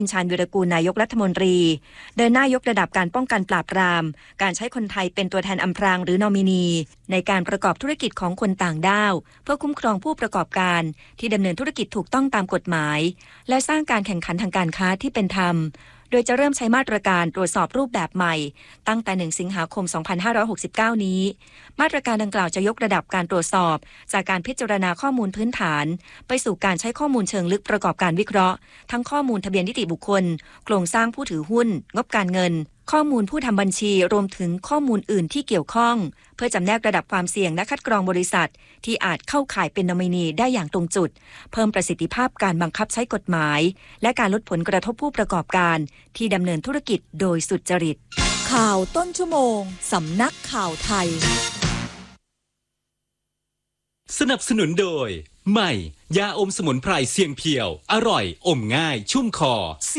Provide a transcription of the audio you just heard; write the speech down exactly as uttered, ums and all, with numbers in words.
ชาญวิรกูลนายกรัฐมนตรีเดินหน้ายกระดับการป้องกันปราบปรามการใช้คนไทยเป็นตัวแทนอำพรางหรือนอมินีในการประกอบธุรกิจของคนต่างด้าวเพื่อคุ้มครองผู้ประกอบการที่ดำเนินธุรกิจถูกต้องตามกฎหมายและสร้างการแข่งขันทางการค้าที่เป็นธรรมโดยจะเริ่มใช้มาตรการตรวจสอบรูปแบบใหม่ตั้งแต่หนึ่งสิงหาคมสองพันห้าร้อยหกสิบเก้านี้มาตรการดังกล่าวจะยกระดับการตรวจสอบจากการพิจารณาข้อมูลพื้นฐานไปสู่การใช้ข้อมูลเชิงลึกประกอบการวิเคราะห์ทั้งข้อมูลทะเบียนนิติบุคคลโครงสร้างผู้ถือหุ้นงบการเงินข้อมูลผู้ทำบัญชีรวมถึงข้อมูลอื่นที่เกี่ยวข้องเพื่อจำแนกระดับความเสี่ยงและคัดกรองบริษัทที่อาจเข้าข่ายเป็นนอมินีได้อย่างตรงจุดเพิ่มประสิทธิภาพการบังคับใช้กฎหมายและการลดผลกระทบผู้ประกอบการที่ดำเนินธุรกิจโดยสุจริตข่าวต้นชั่วโมงสำนักข่าวไทยสนับสนุนโดยใหม่ยาอมสมุนไพรเสียงเพียวอร่อยอมง่ายชุ่มคอ